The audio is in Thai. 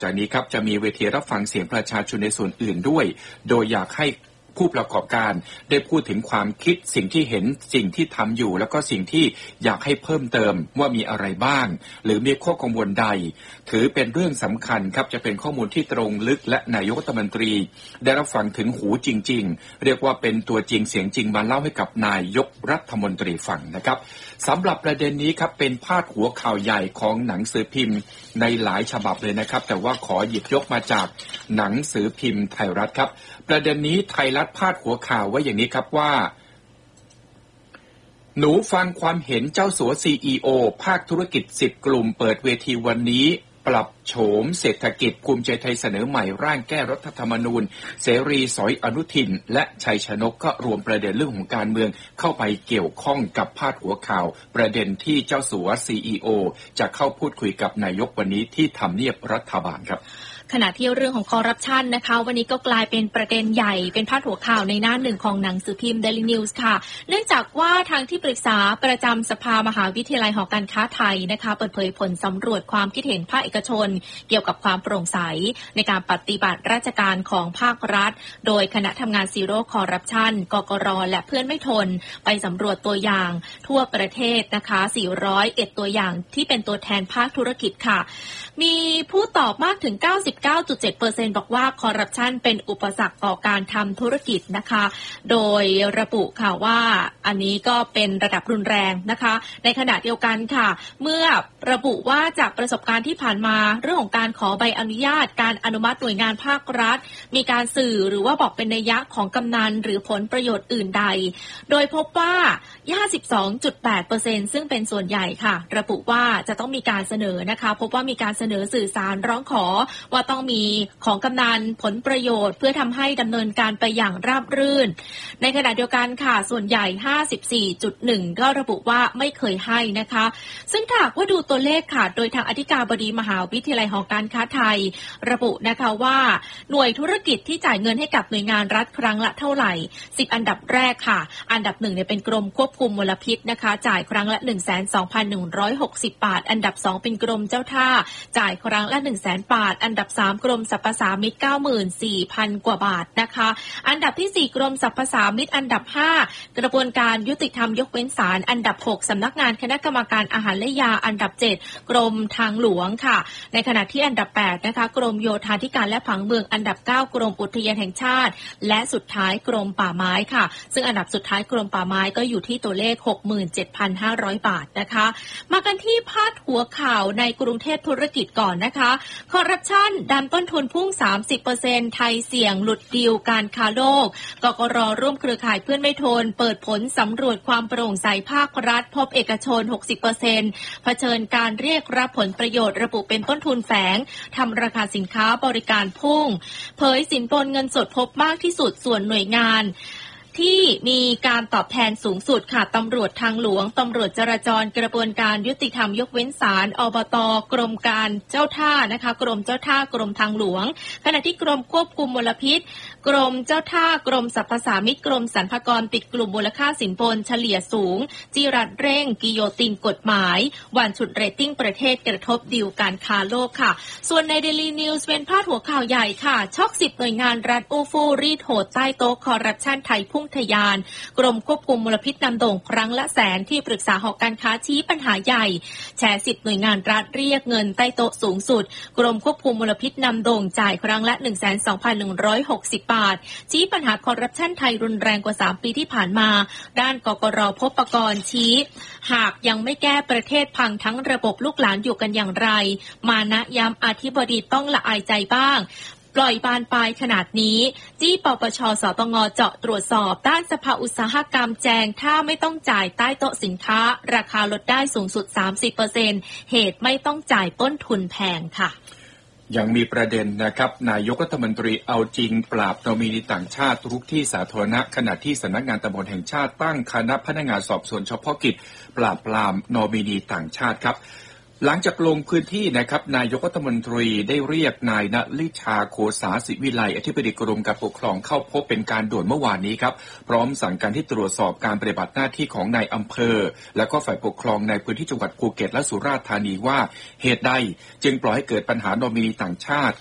จากนี้ครับจะมีเวทีรับฟังเสียงประชาชนในส่วนอื่นด้วยโดยอยากให้ผู้ประกอบการได้พูดถึงความคิดสิ่งที่เห็นสิ่งที่ทำอยู่แล้วก็สิ่งที่อยากให้เพิ่มเติมว่ามีอะไรบ้างหรือมีข้อกังวลใดถือเป็นเรื่องสำคัญครับจะเป็นข้อมูลที่ตรงลึกและนายกรัฐมนตรีได้รับฟังถึงหูจริงๆเรียกว่าเป็นตัวจริงเสียงจริงมาเล่าให้กับนายกรัฐมนตรีฟังนะครับสำหรับประเด็นนี้ครับเป็นพาดหัวข่าวใหญ่ของหนังสือพิมพ์ในหลายฉบับเลยนะครับแต่ว่าขอหยิบยกมาจากหนังสือพิมพ์ไทยรัฐครับประเด็นนี้ไทยรัฐพาดหัวข่าวไว้อย่างนี้ครับว่าหนูฟังความเห็นเจ้าสัว CEO ภาคธุรกิจ10กลุ่มเปิดเวทีวันนี้ปรับโฉมเศรษฐกิจภูมิใจไทยเสนอใหม่ร่างแก้รัฐธรรมนูญเสรีสอยอนุทินและชัยชนกก็รวมประเด็นเรื่องของการเมืองเข้าไปเกี่ยวข้องกับพาดหัวข่าวประเด็นที่เจ้าสัว CEO จะเข้าพูดคุยกับนายกวันนี้ที่ทำเนียบรัฐบาลครับขณะที่เรื่องของคอร์รัปชันนะคะวันนี้ก็กลายเป็นประเด็นใหญ่เป็นพาดหัวข่าวในหน้าหนึ่งของหนังสือพิมพ์ Daily News ค่ะเนื่องจากว่าทางที่ปรึกษาประจำสภามหาวิทยาลัยหอการค้าไทยนะคะเปิดเผยผลสำรวจความคิดเห็นภาคเอกชนเกี่ยวกับความโปร่งใสในการปฏิบัติราชการของภาครัฐโดยคณะทำงานซีโร่คอร์รัปชันกกร.และเพื่อนไม่ทนไปสำรวจตัวอย่างทั่วประเทศนะคะ401ตัวอย่างที่เป็นตัวแทนภาคธุรกิจค่ะมีผู้ตอบมากถึง 99.7% บอกว่าคอร์รัปชันเป็นอุปสรรคต่อการทำธุรกิจนะคะโดยระบุค่ะว่าอันนี้ก็เป็นระดับรุนแรงนะคะในขณะเดียวกันค่ะเมื่อระบุว่าจากประสบการณ์ที่ผ่านมาเรื่องของการขอใบอนุญาตการอนุมัติหน่วยงานภาครัฐมีการสื่อหรือว่าบอกเป็นนัยยะของกำนันหรือผลประโยชน์อื่นใดโดยพบว่า 52.8% ซึ่งเป็นส่วนใหญ่ค่ะระบุว่าจะต้องมีการเสนอนะคะพบว่ามีการเสนอสื่อสารร้องขอว่าต้องมีของกำนันผลประโยชน์เพื่อทำให้ดำเนินการไปอย่างราบรื่นในขณะเดียวกันค่ะส่วนใหญ่ 54.1 ก็ระบุว่าไม่เคยให้นะคะซึ่งถ้าว่าดูตัวเลขค่ะโดยทางอธิการบดีมหาวิทยาลัยหอการค้าไทยระบุนะคะว่าหน่วยธุรกิจที่จ่ายเงินให้กับหน่วยงานรัฐครั้งละเท่าไหร่10อันดับแรกค่ะอันดับ1เนี่ยเป็นกรมควบคุมมลพิษนะคะจ่ายครั้งละ 12,160 บาทอันดับ2เป็นกรมเจ้าท่าจ่ายครั้งละ 100,000 บาทอันดับ3กรมสรรพสามิต 94,000 กว่าบาทนะคะอันดับที่4กรมสรรพสามิตอันดับ5กระบวนการยุติธรรมยกเว้นศาลอันดับ6สำนักงานคณะกรรมการอาหารและยาอันดับ7กรมทางหลวงค่ะในขณะที่อันดับ8นะคะกรมโยธาธิการและผังเมืองอันดับ9กรมอุทยานแห่งชาติและสุดท้ายกรมป่าไม้ค่ะซึ่งอันดับสุดท้ายกรมป่าไม้ก็อยู่ที่ตัวเลข 67,500 บาทนะคะมากันที่พาดหัวข่าวในกรุงเทพธุรกิจก่อนนะคะคอร์รัปชันดันต้นทุนพุ่ง 30% ไทยเสี่ยงหลุดดีลการค้าโลกกกร.ร่วมเครือข่ายเพื่อนไม่ทนเปิดผลสำรวจความโปร่งใสภาครัฐพบเอกชน 60% เผชิญการเรียกรับผลประโยชน์ระบุเป็นต้นทุนแฝงทำราคาสินค้าบริการพุ่งเผยสินบนเงินสดพบมากที่สุดส่วนหน่วยงานที่มีการตอบแทนสูงสุดค่ะตำรวจทางหลวงตำรวจจราจรกระบวนการยุติธรรมยกเว้นศาลอบต.กรมการเจ้าท่านะคะกรมเจ้าท่ากรมทางหลวงขณะที่กรมควบคุมมลพิษกรมเจ้าท่ากรมสรรพสามิตกรมสรรพากรติดกลุ่มมูลค่าสินบนเฉลี่ยสูงจีรัดเร่งกิโยตินกฎหมายวันฉุดเรตติ้งประเทศกระทบดีลการค้าโลกค่ะส่วนใน Daily News เป็นพาดหัวข่าวใหญ่ค่ะช็อก10หน่วยงานรัฐอู้ฟู่รีดโหดใต้โต๊ะคอร์รัปชันไทยพุ่งทะยานกรมควบคุมมลพิษนำโด่งครั้งละแสนที่ปรึกษาหอการค้าชี้ปัญหาใหญ่แฉ10หน่วยงานรัฐเรียกเงินใต้โต๊ะสูงสุดกรมควบคุมมลพิษนำโด่งจ่ายครั้งละ 12,160 บาทชี้ปัญหาคอร์รัปชันไทยรุนแรงกว่า3ปีที่ผ่านมาด้านกกร.พบกรชี้หากยังไม่แก้ประเทศพังทั้งระบบลูกหลานอยู่กันอย่างไรมานะย้ำอธิบดีต้องละอายใจบ้างปล่อยบานปลายขนาดนี้จี้ปปช.สตง.เจาะตรวจสอบด้านสภาอุตสาหกรรมแจงถ้าไม่ต้องจ่ายใต้โต๊ะสินค้าราคาลดได้สูงสุด 30% เหตุไม่ต้องจ่ายต้นทุนแพงค่ะยังมีประเด็นนะครับนายกรัฐมนตรีเอาจริงปราบนอมินีต่างชาติทุกที่สาธารณะขณะที่สำนักงานตำรวจแห่งชาติตั้งคณะพนักงานสอบสวนเฉพาะกิจปราบปรามนอมินีต่างชาติครับหลังจากลงพื้นที่นะครับนายกรัฐมนตรีได้เรียกนายณฤชาโคสาศิวิไลอธิบดีกรมการปกครองเข้าพบเป็นการด่วนเมื่อวานนี้ครับพร้อมสั่งการที่ตรวจสอบการปฏิบัติหน้าที่ของนายอำเภอและก็ฝ่ายปกครองในพื้นที่จังหวัดภูเก็ตและสุราษฎร์ธานีว่าเหตุใดจึงปล่อยให้เกิดปัญหานอมินีต่างชาติ